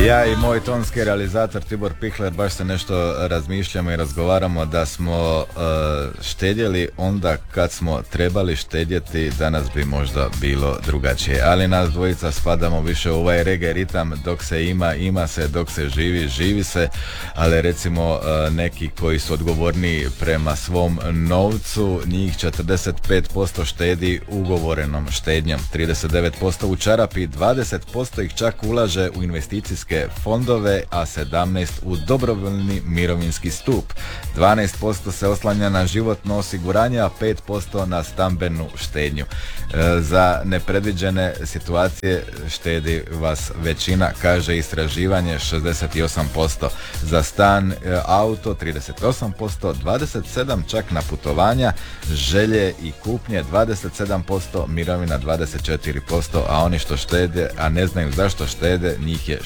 Ja i moj tonski realizator Tibor Pihler baš se nešto razmišljamo i razgovaramo da smo štedjeli onda kad smo trebali štedjeti, danas bi možda bilo drugačije. Ali nas dvojica spadamo više u ovaj reggae ritam, dok se ima se, dok se živi se, ali recimo neki koji su odgovorniji prema svom novcu, njih 45% štedi ugovorenom štednjom, 39% u čarapi, 20% ih čak ulaže u investicijske fondove, a 17% u dobrovoljni mirovinski stup. 12% se oslanja na životno osiguranje, a 5% na stambenu štednju. Za nepredviđene situacije štedi vas većina, kaže istraživanje, 68%. Za stan, auto 38%, 27% čak na putovanja, želje i kupnje 27%, mirovina 24%, a oni što štede, a ne znaju zašto štede, njih je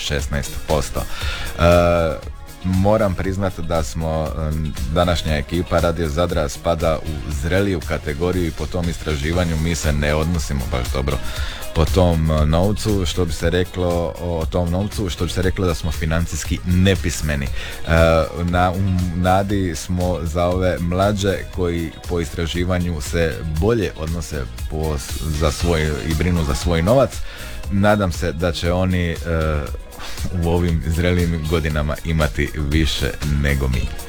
16%. Moram priznati da smo današnja ekipa Radio Zadra spada u zreliju kategoriju i po tom istraživanju mi se ne odnosimo baš dobro po tom novcu, što bi se reklo o tom novcu, što bi se reklo da smo financijski nepismeni. U nadi smo za ove mlađe koji po istraživanju se bolje odnose za svoj i brinu za svoj novac. Nadam se da će oni u ovim zrelim godinama imati više nego mi.